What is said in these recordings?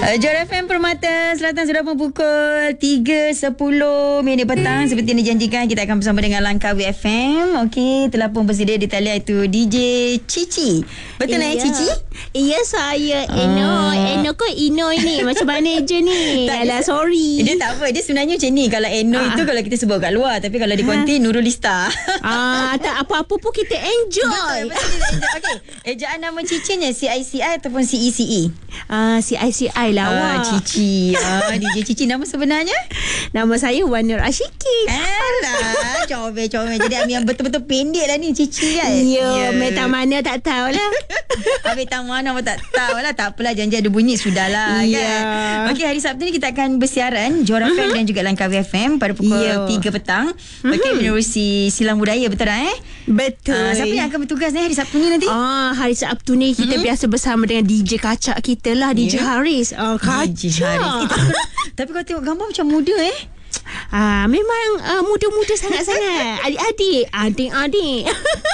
Johor FM Permata Selatan sudah pun pukul 3.10 petang. Seperti yang dijanjikan, kita akan bersama dengan Langkawi FM. Okey, telah pun bersedia di talian itu DJ Cici. Betul lah Cici? Iya, saya Eno. Eno kok Ino ini? Macam mana je ni? Alah, sorry. Dia tak apa. Dia sebenarnya macam ni. Kalau Eno itu kalau kita sebut kat luar. Tapi kalau di konti Nurul Lista. Tak apa-apa pun kita enjoy. Betul. Okey. Ejaan nama Cicinya CICI ataupun CECE? CICI lah awak. Cici. DJ Cici. Nama sebenarnya? Nama saya Wan Nur Ashiki. Alah, comel. Jadi yang betul-betul pendek lah ni Cici kan? Ya, metang mana tak tahulah. Habis tang mana pun tak tahulah. Tak apalah, janji ada bunyi sudahlah kan. Okey, hari Sabtu ni kita akan bersiaran Johor FM dan juga Langkawi FM pada pukul 3 petang. Okey, menerusi Silang Budaya, betul tak Betul. Siapa yang akan bertugas ni hari Sabtu ni nanti? Hari Sabtu ni kita biasa bersama dengan DJ Kacak kita lah, DJ Haris. DJ Haris. Tapi kalau tengok gambar macam muda memang muda-muda sangat-sangat. Adik-adik.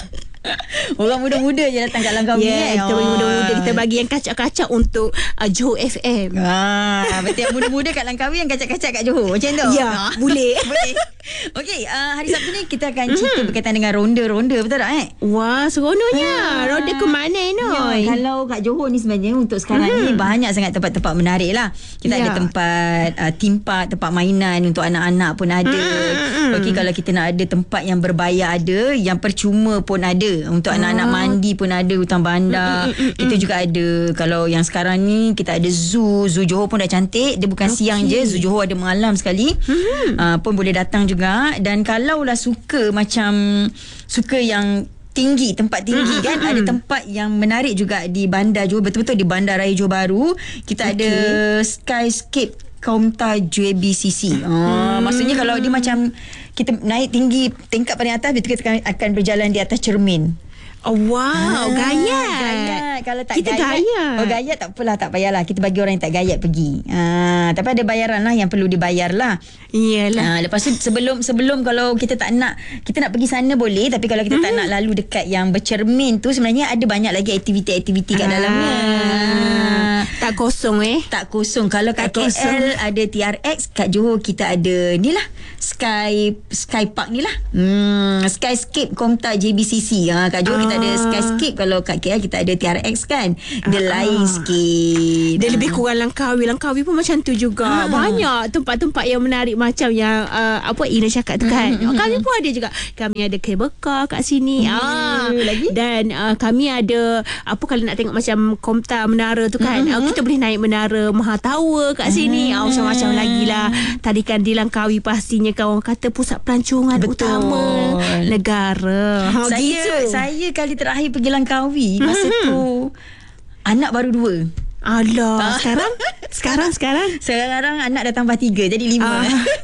Orang muda-muda je datang kat Langkawi. Kita bagi muda-muda. Kita bagi yang kacak-kacak untuk Johor FM. Betul, yang muda-muda kat Langkawi, yang kacak-kacak kat Johor. Macam tu? Ya, boleh. Okey, hari Sabtu ni kita akan cerita berkaitan dengan ronda-ronda. Betul tak Wah, seronoknya. Ronda ke mana Noy? Kalau kat Johor ni sebenarnya untuk sekarang ni banyak sangat tempat-tempat menarik lah. Kita ada tempat theme park, tempat mainan untuk anak-anak pun ada. Okey, kalau kita nak ada tempat yang berbayar ada, yang percuma pun ada. Untuk anak-anak mandi pun ada, hutang bandar. Kita juga ada, kalau yang sekarang ni kita ada zoo Johor pun dah cantik. Dia bukan siang je, zoo Johor ada malam sekali. Pun boleh datang juga. Dan kalau lah suka yang tinggi, tempat tinggi kan, ada tempat yang menarik juga di Bandar Johor, betul-betul di Bandar Raya Johor Bahru. Kita ada Skyscape Komta JBCC. Maksudnya kalau dia macam kita naik tinggi, tingkat paling atas, betul kita akan berjalan di atas cermin. Wow, gayat. Kalau tak kita gayat. Gayat tak apalah, tak payahlah. Kita bagi orang yang tak gayat pergi. Tapi ada bayaran lah yang perlu dibayar lah. Iyalah. Lepas tu sebelum kalau kita nak pergi sana boleh, tapi kalau kita tak nak lalu dekat yang bercermin tu, sebenarnya ada banyak lagi aktiviti-aktiviti kat dalamnya. Tak kosong Tak kosong. Kalau kat KL ada TRX, kat Johor kita ada ni lah, Sky Park ni lah. Skyscape Komta JBCC. Kat Johor kita ada Skyscape. Kalau kat KL kita ada TRX kan. Dia lain sikit. Dia lebih kurang Langkawi pun macam tu juga. Banyak tempat-tempat yang menarik macam yang Ina cakap tu kan. Kami pun ada juga. Kami ada cable car kat sini. Lagi? Dan kami ada kalau nak tengok macam Komta Menara tu kan. Kita boleh naik Menara Maha Tower kat sini. Macam-macam lagi lah. Tadikan di Langkawi pastinya kawan kata pusat pelancongan utama negara. Saya kali terakhir pergi Langkawi masa tu anak baru 2. Alah, sekarang anak dah tambah 3, jadi 5.